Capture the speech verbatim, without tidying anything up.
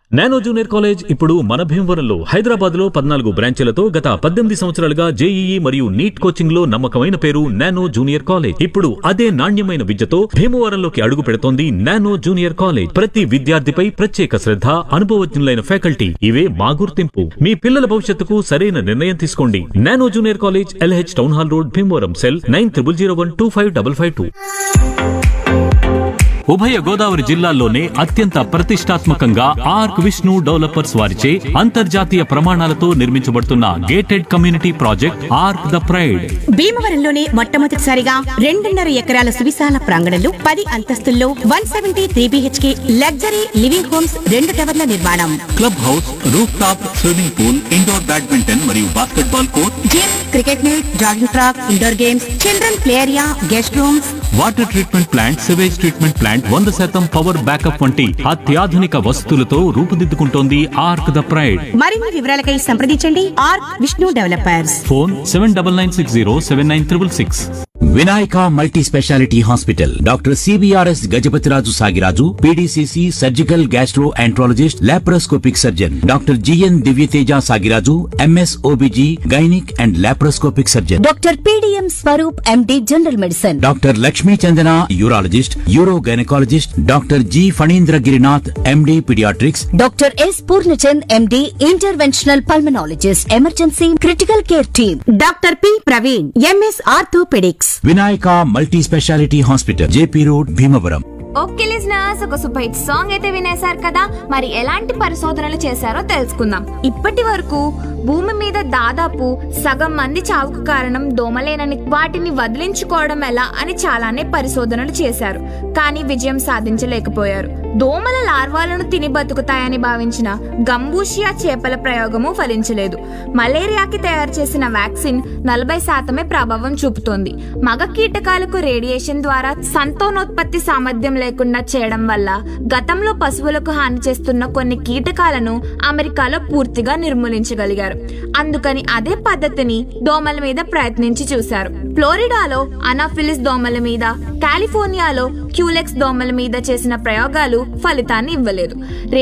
Nano junior college ఇప్పుడు మన భీమవరంలో హైదరాబాద్ లో పద్నాలుగు బ్రాంచీలతో గత పద్దెనిమిది సంవత్సరాలుగా జేఈఈ మరియు నీట్ కోచింగ్ లో నమ్మకమైన పేరు నానో జూనియర్ కాలేజ్. ఇప్పుడు అదే నాణ్యమైన విద్యతో భీమవరంలోకి అడుగు పెడుతోంది నానో జూనియర్ కాలేజ్. ప్రతి విద్యార్థిపై ప్రత్యేక శ్రద్ధ, అనుభవజ్ఞులైన ఫ్యాకల్టీ, ఇవే మా గుర్తింపు. మీ పిల్లల భవిష్యత్తుకు సరైన నిర్ణయం తీసుకోండి. Nano junior college, LH town hall road, Bhimavaram. Cell nine triple zero one two five double five two. ఉభయ గోదావరి జిల్లాల్లోనే అత్యంత ప్రతిష్టాత్మకంగా ఆర్క్ విష్ణు డెవలపర్స్ వారిచే అంతర్జాతీయ ప్రమాణాలతో నిర్మించబడుతున్న gated community project arc the pride. భీమవరంలోనే మొట్టమొదటిసారిగా రెండున్నర ఎకరాల సువిశాల ప్రాంగణంలో పది అంతస్తుల్లో one seventy three BHK luxury living homes, రెండు టవర్ల నిర్మాణం, club house, roof top swimming pool, indoor badminton మరియు basketball court, gym, cricket net, jogging track, indoor games, children play area, guest rooms, water treatment plant, sewage treatment plant, వంద శాతం power backup వంటి అత్యాధునిక వసతులతో రూపుదిద్దుకుంటోంది arc the pride. మరిన్ని వివరాలకై సంప్రదించండి arc Vishnu developers. Phone seven double nine six zero seven nine triple six. Vinayaka multi speciality hospital, doctor CBRS Gajapathiraju Sagiraju, PDCC surgical gastro enterologist, laparoscopic surgeon, doctor GN Divyateja Sagiraju, MS OBG gynaec and laparoscopic surgeon, doctor PDM Swaroop MD general medicine, doctor Lakshmi Chandana urologist, euro gynaecologist, doctor G Phanindra Girinath MD paediatrics, doctor yes Purnachand MD interventional pulmonologist, emergency critical care team, doctor P Praveen MS orthopaedics. Vinayaka multi speciality hospital, JP road, Bhimavaram. Okay listeners, ఒక super hit song అయితే వినేశారు కదా. మరి ఎలాంటి పరిశోధనలు చేశారో తెలుసుకుందాం. ఇప్పటి వరకు భూమి మీద దాదాపు సగం మంది చావుకు కారణం దోమలేనని, వాటిని వదిలించుకోవడం ఎలా అని చాలానే పరిశోధనలు చేశారు, కానీ విజయం సాధించలేకపోయారు. దోమల లార్వాలను తిని బతుకుతాయని భావించిన గంబూషియా చేపల ప్రయోగము ఫలించలేదు. మలేరియాకి తయారు చేసిన వ్యాక్సిన్ నలభై శాతమే ప్రభావం చూపుతోంది. మగ కీటకాలకు రేడియేషన్ ద్వారా సంతానోత్పత్తి సామర్థ్యం లేకుండా చేయడం వల్ల గతంలో పశువులకు హాని చేస్తున్న కొన్ని కీటకాలను అమెరికాలో పూర్తిగా నిర్మూలించగలిగారు. అందుకని అదే పద్ధతిని దోమల మీద ప్రయత్నించి చూశారు. ఫ్లోరిడాలో అనాఫిలిస్ దోమల మీద, కాలిఫోర్నియాలో క్యూలెక్స్ దోమల మీద చేసిన ప్రయోగాలు ఫలితాన్ని ఇవ్వలేదు.